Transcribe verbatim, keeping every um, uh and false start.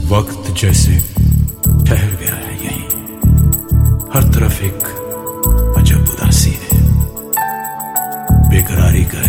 वक्त जैसे ठहर गया है यहीं, हर तरफ एक अजब उदासी है, बेकरारी का